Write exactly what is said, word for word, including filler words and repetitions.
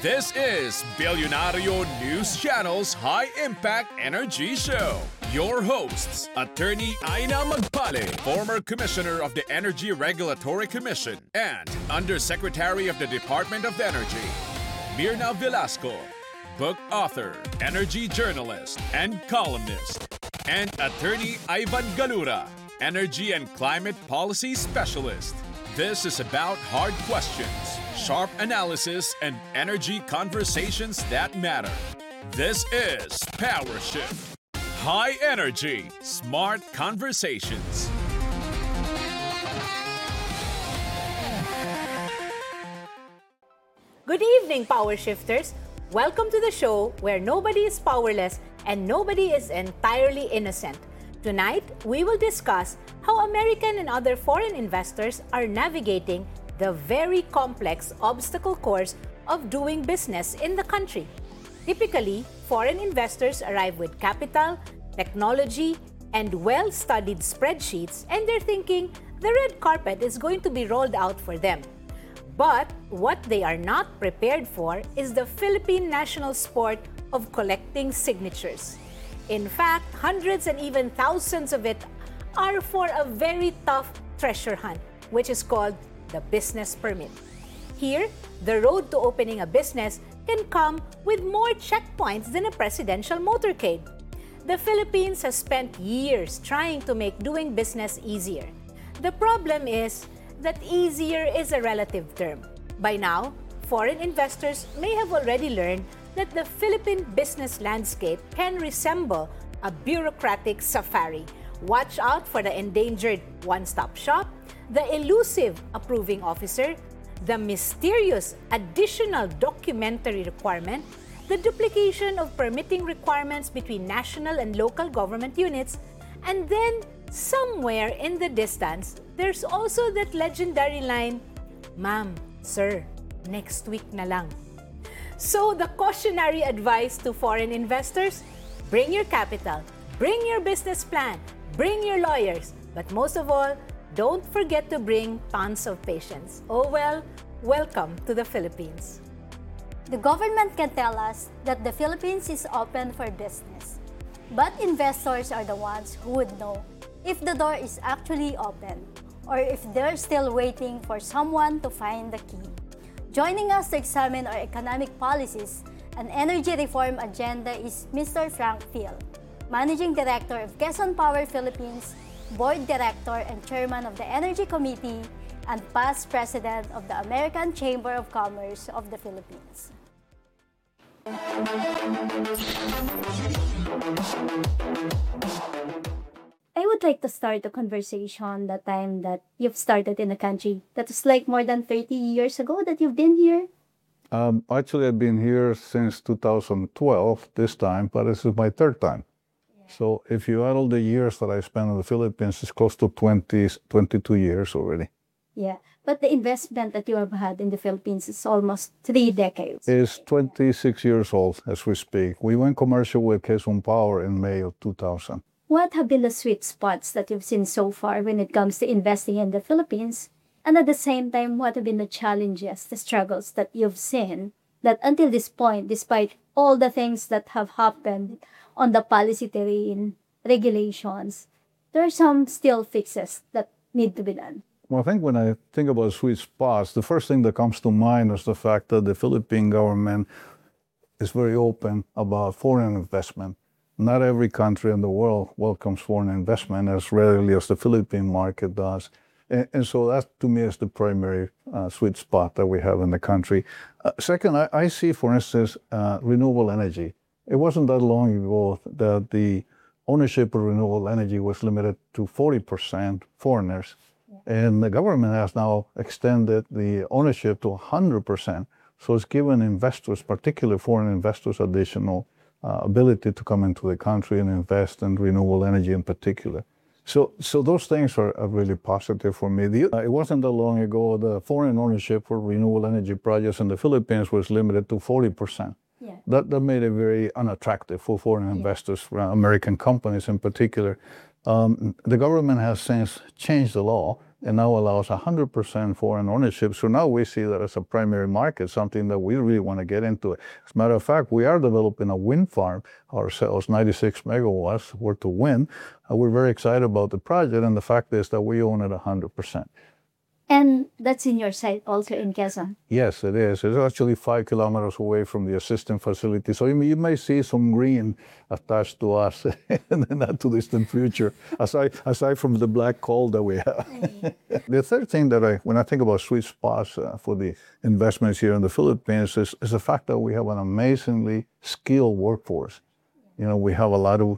This is Billionario News Channel's High Impact Energy Show. Your hosts, Attorney Aina Magpale, former Commissioner of the Energy Regulatory Commission and Undersecretary of the Department of Energy, Mirna Velasco, book author, energy journalist, and columnist, and Attorney Ivan Galura, energy and climate policy specialist. This is about hard questions, sharp analysis, and energy conversations that matter. This is Power Shift. High energy, smart conversations. Good evening, Power Shifters. Welcome to the show where nobody is powerless and nobody is entirely innocent. Tonight, we will discuss how American and other foreign investors are navigating the very complex obstacle course of doing business in the country. Typically, foreign investors arrive with capital, technology, and well-studied spreadsheets, and they're thinking the red carpet is going to be rolled out for them. But what they are not prepared for is the Philippine national sport of collecting signatures. In fact, hundreds and even thousands of it are for a very tough treasure hunt, which is called the business permit. Here, the road to opening a business can come with more checkpoints than a presidential motorcade. The Philippines has spent years trying to make doing business easier. The problem is that easier is a relative term. By now, foreign investors may have already learned that the Philippine business landscape can resemble a bureaucratic safari. Watch out for the endangered one-stop shop, the elusive approving officer, the mysterious additional documentary requirement, the duplication of permitting requirements between national and local government units, and then somewhere in the distance, there's also that legendary line, "Ma'am, sir, next week na lang." So the cautionary advice to foreign investors, bring your capital, bring your business plan, bring your lawyers, but most of all, don't forget to bring tons of patience. Oh well, welcome to the Philippines. The government can tell us that the Philippines is open for business, but investors are the ones who would know if the door is actually open or if they're still waiting for someone to find the key. Joining us to examine our economic policies and energy reform agenda is Mister Frank Phil, Managing Director of Quezon Power Philippines, Board Director and Chairman of the Energy Committee, and past President of the American Chamber of Commerce of the Philippines. I would like to start the conversation the time that you've started in the country. That was like more than thirty years ago that you've been here? Um, actually, I've been here since two thousand twelve this time, but this is my third time. Yeah. So if you add all the years that I spent in the Philippines, it's close to twenty, twenty-two years already. Yeah, but the investment that you have had in the Philippines is almost three decades. It's twenty-six years old as we speak. We went commercial with Quezon Power in May of two thousand. What have been the sweet spots that you've seen so far when it comes to investing in the Philippines? And at the same time, what have been the challenges, the struggles that you've seen that until this point, despite all the things that have happened on the policy terrain, regulations, there are some still fixes that need to be done? Well, I think when I think about sweet spots, the first thing that comes to mind is the fact that the Philippine government is very open about foreign investment. Not every country in the world welcomes foreign investment as readily as the Philippine market does. And, and so that, to me, is the primary uh, sweet spot that we have in the country. Uh, second, I, I see, for instance, uh, renewable energy. It wasn't that long ago that the ownership of renewable energy was limited to forty percent foreigners. And the government has now extended the ownership to one hundred percent. So it's given investors, particularly foreign investors, additional uh, ability to come into the country and invest in renewable energy in particular. So so those things are, are really positive for me. The, uh, it wasn't that long ago the foreign ownership for renewable energy projects in the Philippines was limited to forty percent. Yeah. That, that made it very unattractive for foreign yeah. investors, for American companies in particular. Um, the government has since changed the law and now allows one hundred percent foreign ownership. So now we see that as a primary market, something that we really want to get into. As a matter of fact, we are developing a wind farm ourselves, ninety-six megawatts worth of wind. Uh, we're very excited about the project, and the fact is that we own it one hundred percent. And that's in your site also in Quezon? Yes, it is. It's actually five kilometers away from the existing facility. So you may, you may see some green attached to us in the not too distant future, aside, aside from the black coal that we have. The third thing that I, when I think about sweet spots uh, for the investments here in the Philippines is, is the fact that we have an amazingly skilled workforce. You know, we have a lot of